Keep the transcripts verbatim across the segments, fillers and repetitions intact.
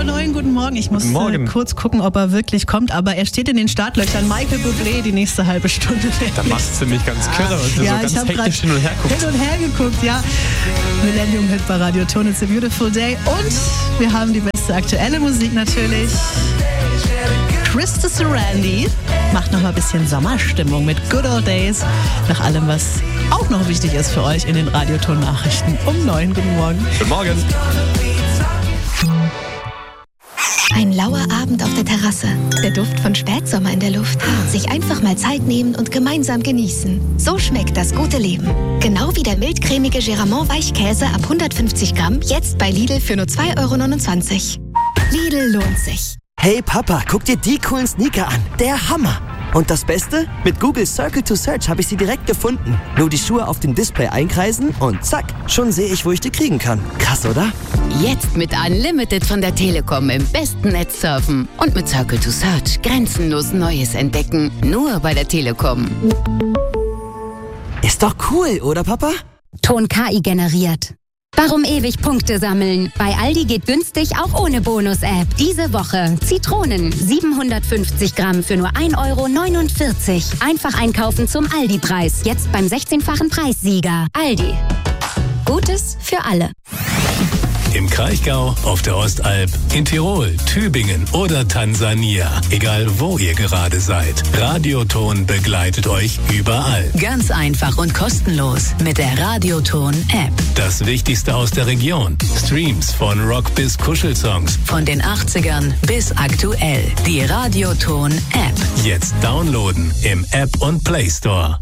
neun, guten Morgen. Ich muss äh, kurz gucken, ob er wirklich kommt, aber er steht in den Startlöchern. Michael Bublé, die nächste halbe Stunde. Da machst du mich ganz kirre, weil du ja, so ganz hektisch hin und her guckst. Hin und her geguckt, ja. Millennium Hit bei Radio Ton, It's a Beautiful Day. Und wir haben die beste aktuelle Musik natürlich. Krista Sarandon macht noch mal ein bisschen Sommerstimmung mit Good Old Days. Nach allem, was auch noch wichtig ist für euch in den Radioton-Nachrichten um neun. Guten Morgen. Guten Morgen. Ein lauer Abend auf der Terrasse. Der Duft von Spätsommer in der Luft. Sich einfach mal Zeit nehmen und gemeinsam genießen. So schmeckt das gute Leben. Genau wie der mildcremige Geramont Weichkäse ab hundertfünfzig Gramm. Jetzt bei Lidl für nur zwei Euro neunundzwanzig. Lidl lohnt sich. Hey Papa, guck dir die coolen Sneaker an. Der Hammer. Und das Beste? Mit Google Circle to Search habe ich sie direkt gefunden. Nur die Schuhe auf dem Display einkreisen und zack, schon sehe ich, wo ich die kriegen kann. Krass, oder? Jetzt mit Unlimited von der Telekom im besten Netz surfen. Und mit Circle to Search grenzenlos Neues entdecken. Nur bei der Telekom. Ist doch cool, oder Papa? Ton K I generiert. Warum ewig Punkte sammeln? Bei Aldi geht günstig auch ohne Bonus-App. Diese Woche Zitronen siebenhundertfünfzig Gramm für nur ein Euro neunundvierzig. Einfach einkaufen zum Aldi-Preis. Jetzt beim sechzehnfachen Preissieger. Aldi. Gutes für alle. Im Kraichgau, auf der Ostalb, in Tirol, Tübingen oder Tansania. Egal wo ihr gerade seid. Radioton begleitet euch überall. Ganz einfach und kostenlos mit der Radioton-App. Das Wichtigste aus der Region. Streams von Rock bis Kuschelsongs. Von den achtzigern bis aktuell. Die Radioton-App. Jetzt downloaden im App und Play Store.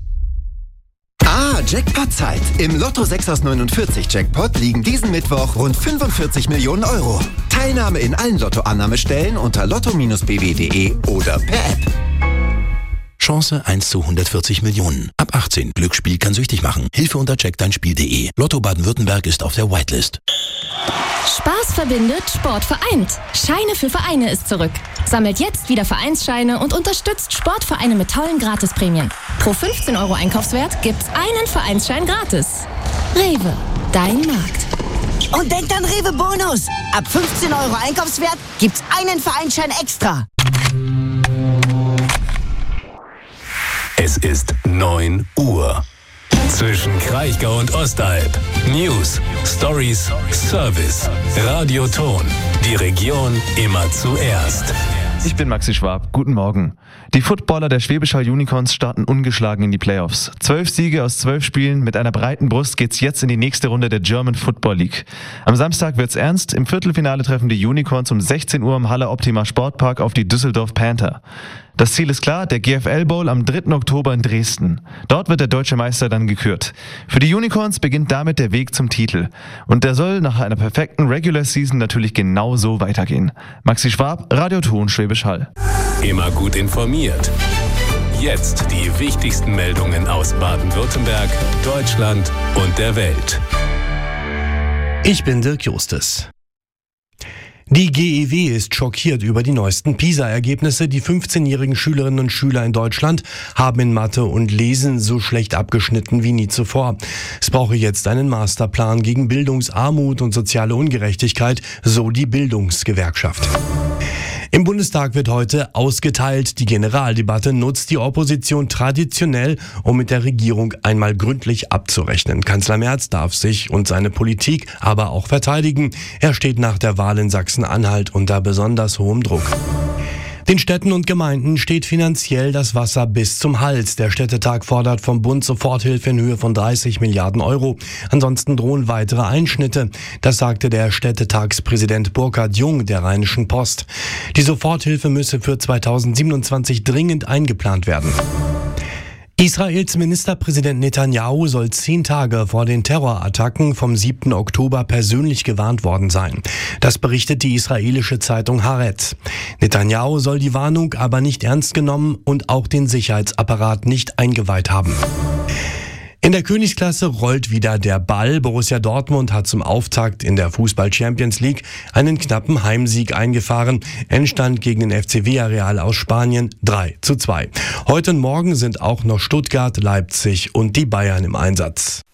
Ah, Jackpot-Zeit. Im Lotto sechs aus neunundvierzig Jackpot liegen diesen Mittwoch rund fünfundvierzig Millionen Euro. Teilnahme in allen Lottoannahmestellen unter lotto Bindestrich b w punkt d e oder per App. Chance eins zu hundertvierzig Millionen. Ab achtzehn. Glücksspiel kann süchtig machen. Hilfe unter check dein Spiel punkt d e. Lotto Baden-Württemberg ist auf der Whitelist. Spaß verbindet, Sport vereint. Scheine für Vereine ist zurück. Sammelt jetzt wieder Vereinsscheine und unterstützt Sportvereine mit tollen Gratisprämien. Pro fünfzehn Euro Einkaufswert gibt's einen Vereinsschein gratis. Rewe, dein Markt. Und denkt an Rewe Bonus. Ab fünfzehn Euro Einkaufswert gibt's einen Vereinsschein extra. Es ist neun Uhr. Zwischen Kraichgau und Ostalb. News, Stories, Service. Radioton. Die Region immer zuerst. Ich bin Maxi Schwab. Guten Morgen. Die Footballer der Schwäbisch Hall Unicorns starten ungeschlagen in die Playoffs. Zwölf Siege aus zwölf Spielen. Mit einer breiten Brust geht's jetzt in die nächste Runde der German Football League. Am Samstag wird's ernst. Im Viertelfinale treffen die Unicorns um sechzehn Uhr im Halle Optima Sportpark auf die Düsseldorf Panther. Das Ziel ist klar, der G F L Bowl am dritten Oktober in Dresden. Dort wird der deutsche Meister dann gekürt. Für die Unicorns beginnt damit der Weg zum Titel. Und der soll nach einer perfekten Regular Season natürlich genau so weitergehen. Maxi Schwab, Radioton Schwäbisch Hall. Immer gut informiert. Jetzt die wichtigsten Meldungen aus Baden-Württemberg, Deutschland und der Welt. Ich bin Dirk Justus. Die G E W ist schockiert über die neuesten PISA-Ergebnisse. Die fünfzehnjährigen Schülerinnen und Schüler in Deutschland haben in Mathe und Lesen so schlecht abgeschnitten wie nie zuvor. Es brauche jetzt einen Masterplan gegen Bildungsarmut und soziale Ungerechtigkeit, so die Bildungsgewerkschaft. Im Bundestag wird heute ausgeteilt. Die Generaldebatte nutzt die Opposition traditionell, um mit der Regierung einmal gründlich abzurechnen. Kanzler Merz darf sich und seine Politik aber auch verteidigen. Er steht nach der Wahl in Sachsen-Anhalt unter besonders hohem Druck. Den Städten und Gemeinden steht finanziell das Wasser bis zum Hals. Der Städtetag fordert vom Bund Soforthilfe in Höhe von dreißig Milliarden Euro. Ansonsten drohen weitere Einschnitte. Das sagte der Städtetagspräsident Burkhard Jung der Rheinischen Post. Die Soforthilfe müsse für zweitausendsiebenundzwanzig dringend eingeplant werden. Israels Ministerpräsident Netanyahu soll zehn Tage vor den Terrorattacken vom siebten Oktober persönlich gewarnt worden sein. Das berichtet die israelische Zeitung Haaretz. Netanyahu soll die Warnung aber nicht ernst genommen und auch den Sicherheitsapparat nicht eingeweiht haben. In der Königsklasse rollt wieder der Ball. Borussia Dortmund hat zum Auftakt in der Fußball-Champions League einen knappen Heimsieg eingefahren. Endstand gegen den F C Villarreal aus Spanien drei zu zwei. Heute und morgen sind auch noch Stuttgart, Leipzig und die Bayern im Einsatz.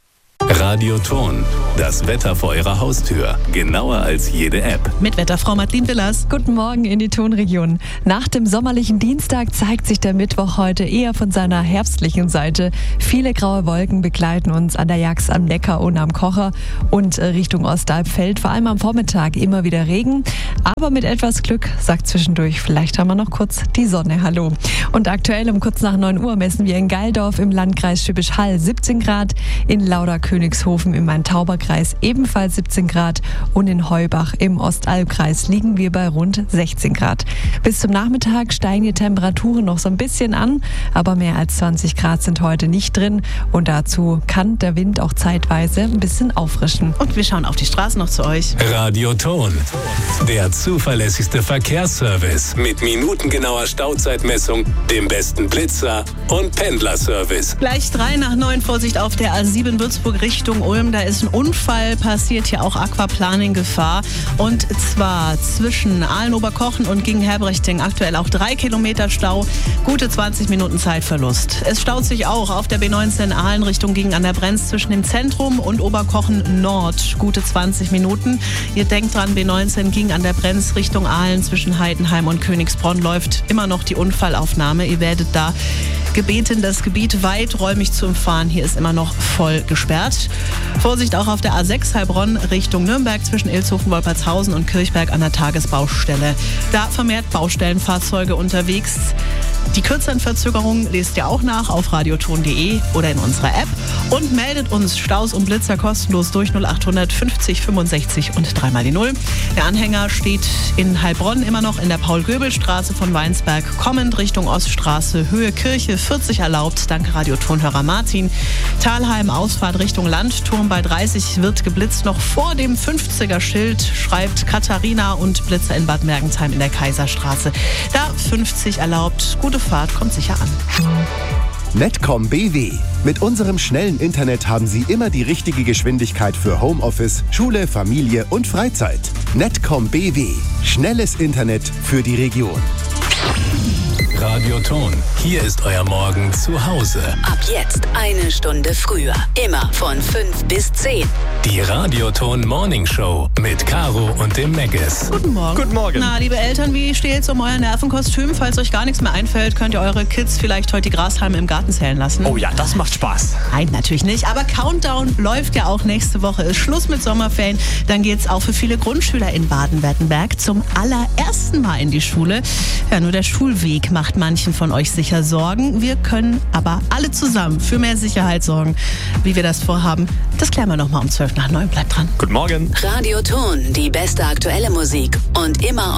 Radioton, das Wetter vor Ihrer Haustür. Genauer als jede App. Mit Wetterfrau Madeleine Villas. Guten Morgen in die Tonregion. Nach dem sommerlichen Dienstag zeigt sich der Mittwoch heute eher von seiner herbstlichen Seite. Viele graue Wolken begleiten uns an der Jax am Neckar und am Kocher. Und Richtung Ostalb fällt vor allem am Vormittag immer wieder Regen. Aber mit etwas Glück sagt zwischendurch, vielleicht haben wir noch kurz die Sonne. Hallo. Und aktuell um kurz nach neun Uhr messen wir in Geildorf im Landkreis Schwäbisch Hall siebzehn Grad, in Lauder-Königshofen im Main-Tauber-Kreis ebenfalls siebzehn Grad und in Heubach im Ostalbkreis liegen wir bei rund sechzehn Grad. Bis zum Nachmittag steigen die Temperaturen noch so ein bisschen an, aber mehr als zwanzig Grad sind heute nicht drin und dazu kann der Wind auch zeitweise ein bisschen auffrischen. Und wir schauen auf die Straße noch zu euch. Radioton, der zuverlässigste Verkehrsservice mit minutengenauer Stauzeitmessung, dem besten Blitzer und Pendlerservice. Gleich drei nach neun, Vorsicht auf der A sieben Würzburg Richtung Ulm. Da ist ein Unfall passiert, hier auch Aquaplaning-Gefahr. Und zwar zwischen Aalen-Oberkochen und gegen Herbrechting aktuell auch drei Kilometer Stau, gute zwanzig Minuten Zeitverlust. Es staut sich auch auf der B neunzehn Aalen Richtung gegen an der Brenz zwischen dem Zentrum und Oberkochen Nord, gute zwanzig Minuten. Ihr denkt dran, B neunzehn ging an der Brenz Richtung Aalen zwischen Heidenheim und Königsbronn läuft immer noch die Unfallaufnahme. Ihr werdet da gebeten, das Gebiet weiträumig zu umfahren. Hier ist immer noch voll gesperrt. Vorsicht auch auf der A sechs Heilbronn Richtung Nürnberg zwischen Ilshofen, Wolpertshausen und Kirchberg an der Tagesbaustelle. Da vermehrt Baustellenfahrzeuge unterwegs. Die kürzeren Verzögerungen lest ihr auch nach auf radioton punkt de oder in unserer App und meldet uns Staus und Blitzer kostenlos durch null acht fünfzig fünfundsechzig und dreimal die Null. Der Anhänger steht in Heilbronn immer noch in der Paul-Göbel-Straße von Weinsberg kommend Richtung Oststraße, Höhe Kirche vierzig erlaubt. Danke Radiotonhörer Martin. Thalheim, Ausfahrt Richtung Landturm bei dreißig wird geblitzt. Noch vor dem fünfziger Schild schreibt Katharina und Blitzer in Bad Mergentheim in der Kaiserstraße. Da fünfzig erlaubt. Gute Fahrt, kommt sicher an. Netcom B W. Mit unserem schnellen Internet haben Sie immer die richtige Geschwindigkeit für Homeoffice, Schule, Familie und Freizeit. Netcom B W. Schnelles Internet für die Region. Radioton, hier ist euer Morgen zu Hause. Ab jetzt eine Stunde früher. Immer von fünf bis zehn. Die Radioton Morning Show mit Caro und dem Megas. Guten Morgen. Guten Morgen. Na, liebe Eltern, wie steht's um euer Nervenkostüm? Falls euch gar nichts mehr einfällt, könnt ihr eure Kids vielleicht heute die Grashalme im Garten zählen lassen. Oh ja, das macht Spaß. Nein, natürlich nicht. Aber Countdown läuft ja auch nächste Woche. Ist Schluss mit Sommerferien. Dann geht's auch für viele Grundschüler in Baden-Württemberg zum allerersten Mal in die Schule. Ja, nur der Schulweg macht manchen von euch sicher Sorgen. Wir können aber alle zusammen für mehr Sicherheit sorgen. Wie wir das vorhaben, das klären wir nochmal um zwölf nach neun. Bleibt dran. Guten Morgen. Radioton, die beste aktuelle Musik und immer